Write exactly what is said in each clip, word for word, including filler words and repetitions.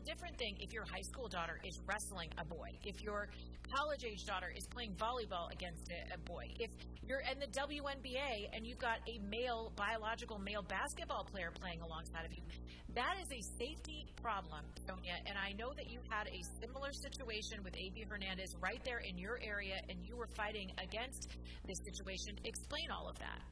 whole different thing if your high school daughter is wrestling a boy, if your college-age daughter is playing volleyball against a, a boy, if you're in the W N B A and you've got a male, biological male basketball player playing alongside of you. That is a safety problem, Sonia, and I know that you had a similar situation with A B Hernandez right there in your area, and you were fighting against this situation. Explain all of that.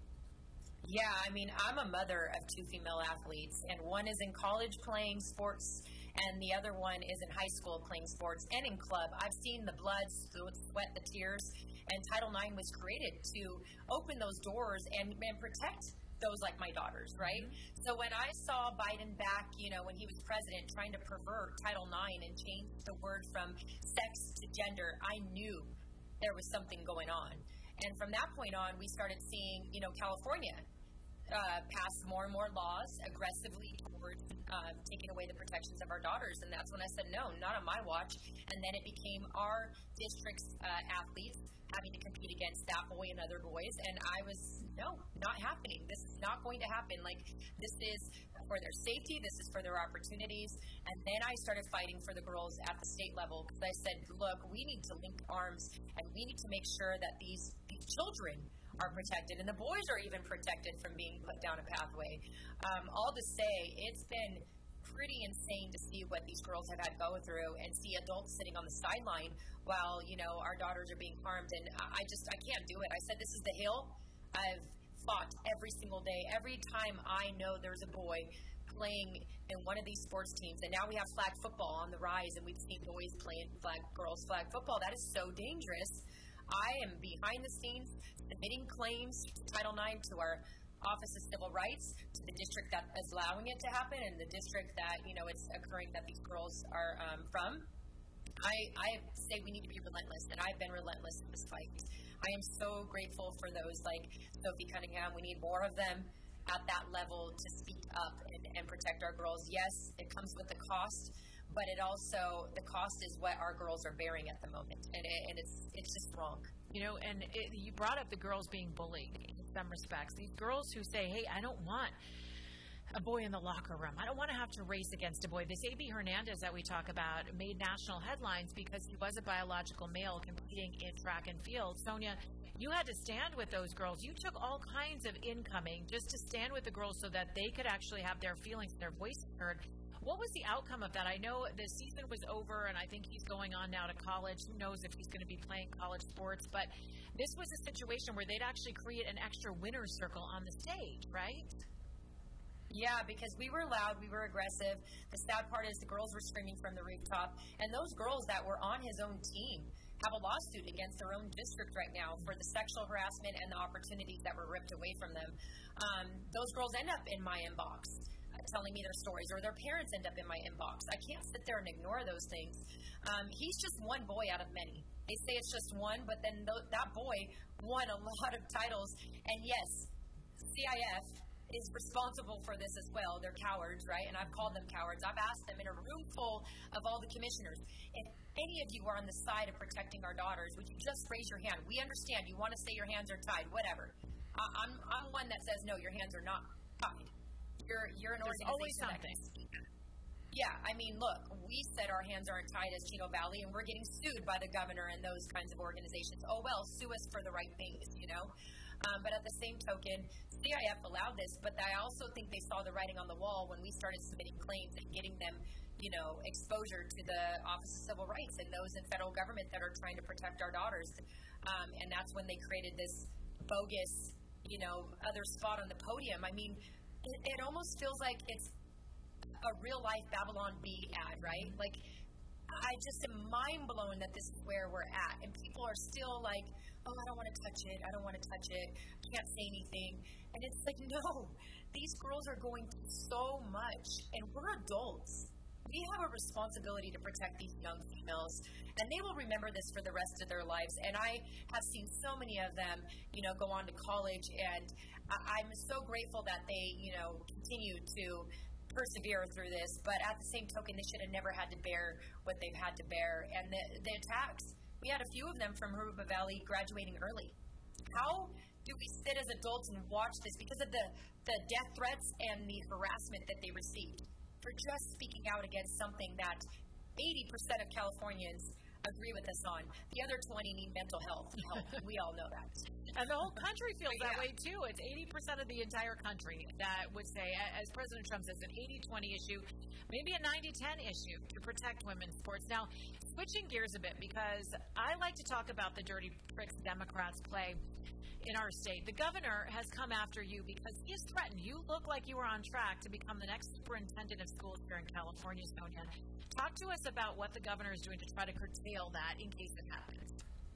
Yeah, I mean, I'm a mother of two female athletes, and one is in college playing sports, and the other one is in high school playing sports and in club. I've seen the blood, the sweat, the tears, and Title nine was created to open those doors and, and protect those like my daughters, right? Mm-hmm. So when I saw Biden back, you know, when he was president, trying to pervert Title nine and change the word from sex to gender, I knew there was something going on. And from that point on, we started seeing, you know, California uh, pass more and more laws aggressively towards uh, taking away the protections of our daughters. And that's when I said, no, not on my watch. And then it became our district's uh, athletes having to compete against that boy and other boys. And I was, no, not happening. This is not going to happen. Like, this is for their safety. This is for their opportunities. And then I started fighting for the girls at the state level because I said, look, we need to link arms and we need to make sure that these, these children are protected, and the boys are even protected from being put down a pathway. Um, all to say, it's been pretty insane to see what these girls have had to go through and see adults sitting on the sideline while, you know, our daughters are being harmed. And I just, I can't do it. I said, this is the hill I've fought every single day. Every time I know there's a boy playing in one of these sports teams, and now we have flag football on the rise, and we've seen boys playing flag, girls flag football. That is so dangerous. I am behind the scenes submitting claims to Title nine to our Office of Civil Rights, to the district that is allowing it to happen, and the district that, you know, it's occurring that these girls are um, from. I, I say we need to be relentless, and I've been relentless in this fight. I am so grateful for those like Sophie Cunningham. We need more of them at that level to speak up and, and protect our girls. Yes, it comes with the cost, but it also, the cost is what our girls are bearing at the moment, and, it, and it's it's just wrong. You know, and it, you brought up the girls being bullied in some respects. These girls who say, hey, I don't want a boy in the locker room. I don't want to have to race against a boy. This A B Hernandez that we talk about made national headlines because he was a biological male competing in track and field. Sonia, you had to stand with those girls. You took all kinds of incoming just to stand with the girls so that they could actually have their feelings, their voices heard. What was the outcome of that? I know the season was over, and I think he's going on now to college. Who knows if he's going to be playing college sports? But this was a situation where they'd actually create an extra winner's circle on the stage, right? Yeah, because we were loud, we were aggressive. The sad part is the girls were screaming from the rooftop, and those girls that were on his own team have a lawsuit against their own district right now for the sexual harassment and the opportunities that were ripped away from them. Um, those girls end up in my inbox uh, telling me their stories, or their parents end up in my inbox. I can't sit there and ignore those things. Um, he's just one boy out of many. They say it's just one, but then th- that boy won a lot of titles. And yes, C I F is responsible for this as well. They're cowards, right? And I've called them cowards. I've asked them in a room full of all the commissioners, if any of you are on the side of protecting our daughters, would you just raise your hand? We understand. You want to say your hands are tied, whatever. I, I'm I'm one that says, no, your hands are not tied. You're, you're an There's organization always something. that Yeah, I mean, look, we said our hands aren't tied as Chino Valley, and we're getting sued by the governor and those kinds of organizations. Oh, well, sue us for the right things, you know? Um, but at the same token, C I F allowed this, but I also think they saw the writing on the wall when we started submitting claims and getting them, you know, exposure to the Office of Civil Rights and those in federal government that are trying to protect our daughters. Um, and that's when they created this bogus, you know, other spot on the podium. I mean, it, it almost feels like it's a real-life Babylon B ad, right? Like, I just am mind-blown that this is where we're at. And people are still like, oh, I don't want to touch it. I don't want to touch it. Can't say anything. And it's like, no, these girls are going through so much. And we're adults. We have a responsibility to protect these young females. And they will remember this for the rest of their lives. And I have seen so many of them, you know, go on to college. And I- I'm so grateful that they, you know, continue to persevere through this, but at the same token, they should have never had to bear what they've had to bear. And the, the attacks, we had a few of them from Haruba Valley graduating early. How do we sit as adults and watch this because of the, the death threats and the harassment that they received for just speaking out against something that eighty percent of Californians agree with us on. The other twenty need mental health help. We all know that. And the whole country feels yeah. that way, too. It's eighty percent of the entire country that would say, as President Trump says, an eighty twenty issue, maybe a ninety ten issue to protect women's sports. Now, switching gears a bit, because I like to talk about the dirty tricks Democrats play in our state. The governor has come after you because he has threatened. You look like you were on track to become the next superintendent of schools here in California, Sonia. Talk to us about what the governor is doing to try to curtail that in case it happens.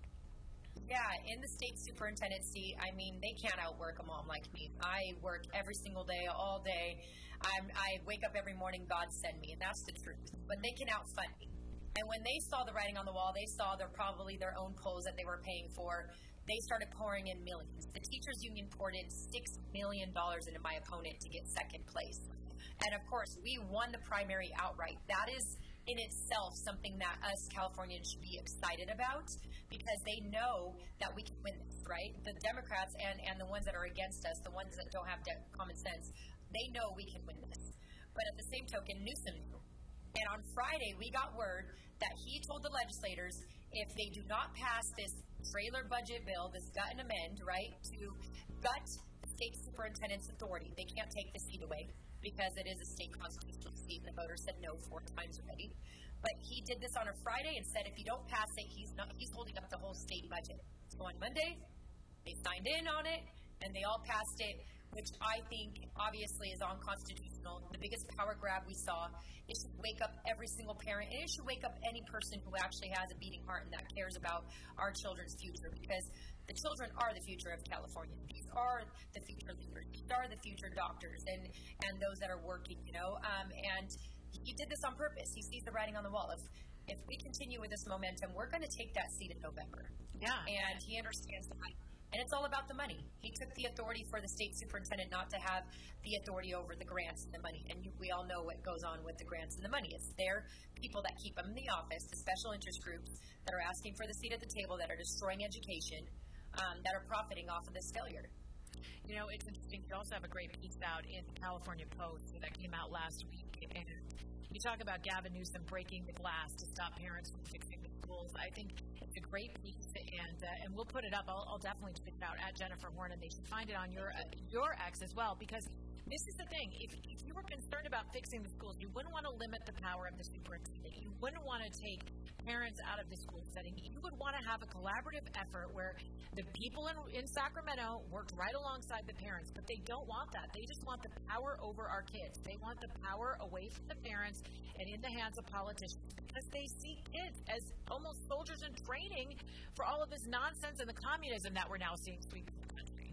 Yeah, in the state superintendency, I mean, they can't outwork a mom like me. I work every single day, all day. I'm, I wake up every morning, God send me, and that's the truth. But they can outfund me. And when they saw the writing on the wall, they saw their probably their own polls that they were paying for. They started pouring in millions. The teachers union poured in six million dollars into my opponent to get second place. And of course, we won the primary outright. That is in itself something that us Californians should be excited about, because they know that we can win this, right? The Democrats and, and the ones that are against us, the ones that don't have de- common sense, they know we can win this. But at the same token, Newsom knew. And on Friday, we got word that he told the legislators if they do not pass this trailer budget bill, this gut and amend, right, to gut the state superintendent's authority, they can't take the seat away, because it is a state constitutional seat, and the voters said no four times already. But he did this on a Friday and said if you don't pass it, he's not he's holding up the whole state budget. So on Monday, they signed in on it, and they all passed it, which I think obviously is unconstitutional. The biggest power grab we saw. It should wake up every single parent, and it should wake up any person who actually has a beating heart and that cares about our children's future, because the children are the future of California. These are the future leaders. These are the future doctors and, and those that are working, you know. Um, and he did this on purpose. He sees the writing on the wall. If if we continue with this momentum, we're going to take that seat in November. Yeah. And he understands that. And it's all about the money. He took the authority for the state superintendent not to have the authority over the grants and the money. And you, we all know what goes on with the grants and the money. It's their people that keep them in the office, the special interest groups that are asking for the seat at the table, that are destroying education, um, that are profiting off of this failure. You know, it's interesting. You also have a great piece out in the California Post that came out last week. And you talk about Gavin Newsom breaking the glass to stop parents from fixing the schools. I think it's a great piece, and uh, and we'll put it up. I'll, I'll definitely tweet it out at Jennifer Horn, and they should find it on your uh, your X as well, because this is the thing. If, if you were concerned about fixing the schools, you wouldn't want to limit the power of the superintendent. You wouldn't want to take parents out of the school setting. You would want to have a collaborative effort where the people in, in Sacramento worked right alongside the parents, but they don't want that. They just want the power over our kids. They want the power away from the parents and in the hands of politicians, because they see kids as almost soldiers in training for all of this nonsense and the communism that we're now seeing sweep the country.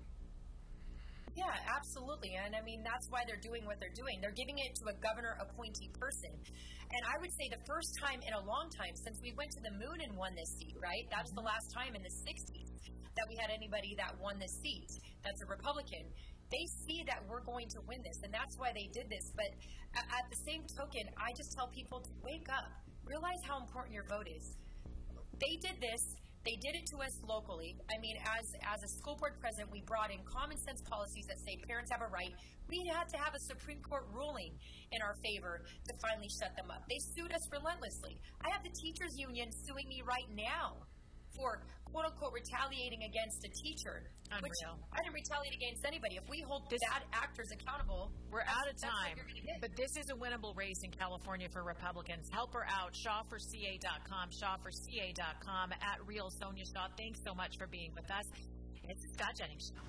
Yeah, absolutely. And I mean, that's why they're doing what they're doing. They're giving it to a governor appointee person. And I would say the first time in a long time since we went to the moon and won this seat, right? That was the last time in the sixties that we had anybody that won this seat. That's a Republican. They see that we're going to win this, and that's why they did this. But at the same token, I just tell people to wake up. Realize how important your vote is. They did this. They did it to us locally. I mean, as as a school board president, we brought in common sense policies that say parents have a right. We had to have a Supreme Court ruling in our favor to finally shut them up. They sued us relentlessly. I have the teachers union suing me right now for quote-unquote retaliating against a teacher. Unreal. Which I didn't retaliate against anybody. If we hold This- bad actors accountable, We're out of that's what time, you're gonna get. but this is a winnable race in California for Republicans. Help her out. Shaw for C A dot com, Shaw for C A dot com, at Real Sonia Shaw. Thanks so much for being with us. It's the Scott Jennings Show.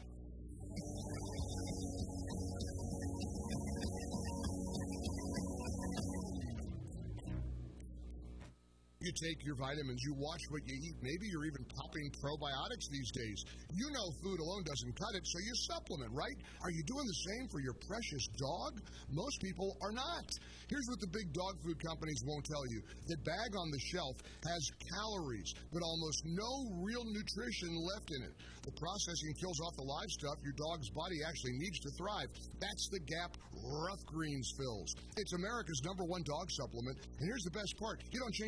You take your vitamins, you watch what you eat. Maybe you're even popping probiotics these days. You know food alone doesn't cut it, so you supplement, right? Are you doing the same for your precious dog? Most people are not. Here's what the big dog food companies won't tell you. The bag on the shelf has calories, but almost no real nutrition left in it. The processing kills off the live stuff your dog's body actually needs to thrive. That's the gap Rough Greens fills. It's America's number one dog supplement, and here's the best part. You don't change a thing about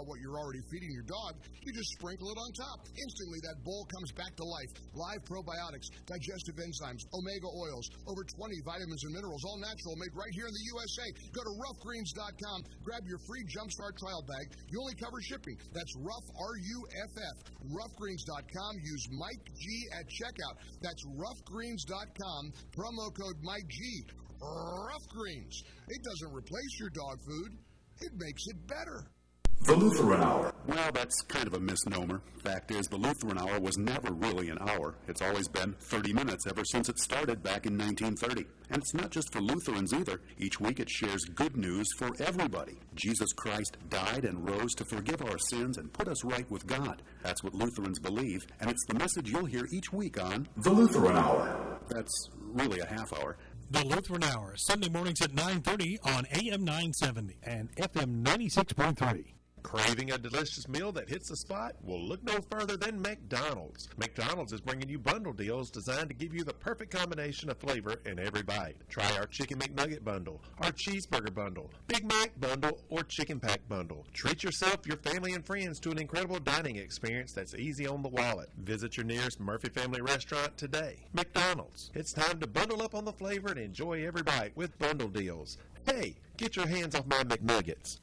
about what you're already feeding your dog, you just sprinkle it on top. Instantly, that bowl comes back to life. Live probiotics, digestive enzymes, omega oils, over twenty vitamins and minerals, all natural, made right here in the U S A. Go to rough greens dot com, grab your free Jumpstart trial bag. You only cover shipping. That's rough, R U F F. rough greens dot com. Use Mike G at checkout. That's rough greens dot com. Promo code Mike G. Rough Greens. It doesn't replace your dog food. It makes it better. The Lutheran Hour. Well, that's kind of a misnomer. Fact is, the Lutheran Hour was never really an hour. It's always been thirty minutes ever since it started back in nineteen thirty. And it's not just for Lutherans either. Each week it shares good news for everybody. Jesus Christ died and rose to forgive our sins and put us right with God. That's what Lutherans believe, and it's the message you'll hear each week on The Lutheran Hour. That's really a half hour. The Lutheran Hour, Sunday mornings at nine thirty on A M nine seventy and F M ninety-six point three. Craving a delicious meal that hits the spot? Well, look no further than McDonald's. McDonald's is bringing you bundle deals designed to give you the perfect combination of flavor in every bite. Try our Chicken McNugget bundle, our Cheeseburger bundle, Big Mac bundle, or Chicken Pack bundle. Treat yourself, your family, and friends to an incredible dining experience that's easy on the wallet. Visit your nearest Murphy Family Restaurant today. McDonald's. It's time to bundle up on the flavor and enjoy every bite with bundle deals. Hey, get your hands off my McNuggets.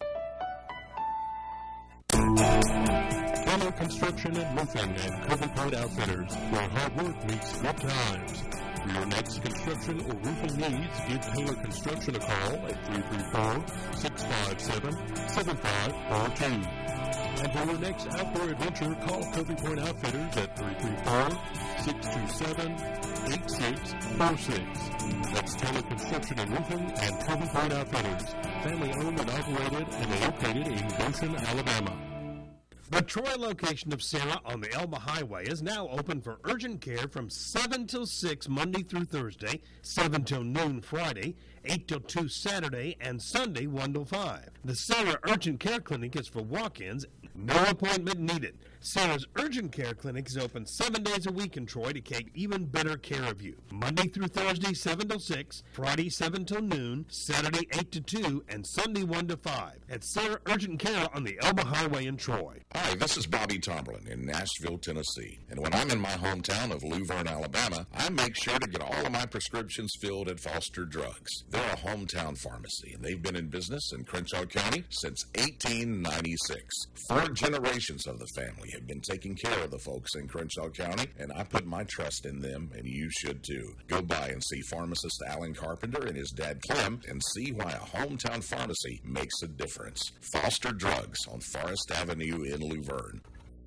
Taylor Construction and Roofing and Covey Point Outfitters, where hard work meets good times. For your next construction or roofing needs, give Taylor Construction a call at three three four, six five seven, seven five four two. And for your next outdoor adventure, call Covey Point Outfitters at three three four, six two seven, eight six four six. That's Taylor Construction and Roofing and Covey Point Outfitters, family owned and operated and located in Goshen, Alabama. The Troy location of Sarah on the Elba Highway is now open for urgent care from seven till six Monday through Thursday, seven till noon Friday, eight till two Saturday, and Sunday one till five. The Sarah Urgent Care Clinic is for walk-ins, no appointment needed. Sarah's Urgent Care Clinic is open seven days a week in Troy to take even better care of you. Monday through Thursday, seven till six, Friday, seven till noon, Saturday, eight to two, and Sunday, one to five. At Sarah Urgent Care on the Elba Highway in Troy. Hi, this is Bobby Tomberlin in Nashville, Tennessee. And when I'm in my hometown of Luverne, Alabama, I make sure to get all of my prescriptions filled at Foster Drugs. They're a hometown pharmacy, and they've been in business in Crenshaw County since eighteen ninety-six. Four generations of the family have been taking care of the folks in Crenshaw County, and I put my trust in them, and you should too. Go by and see pharmacist Alan Carpenter and his dad Clem and see why a hometown pharmacy makes a difference. Foster Drugs on Forest Avenue in Luverne.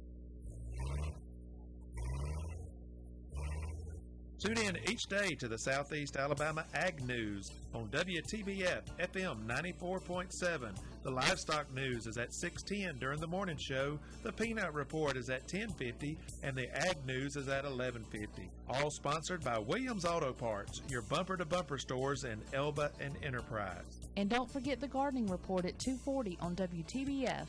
Tune in each day to the Southeast Alabama Ag News on W T B F F M ninety-four point seven. The Livestock News is at six ten during the morning show. The Peanut Report is at ten fifty, and the Ag News is at eleven fifty. All sponsored by Williams Auto Parts, your bumper-to-bumper stores in Elba and Enterprise. And don't forget the Gardening Report at two forty on W T B F.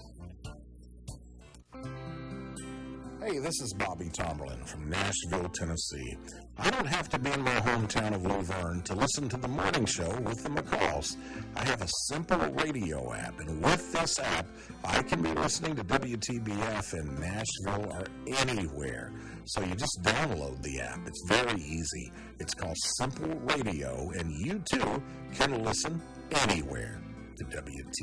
Hey, this is Bobby Tomberlin from Nashville, Tennessee. I don't have to be in my hometown of Luverne to listen to the morning show with the McCalls. I have a simple radio app, and with this app, I can be listening to W T B F in Nashville or anywhere. So you just download the app. It's very easy. It's called Simple Radio, and you too can listen anywhere to W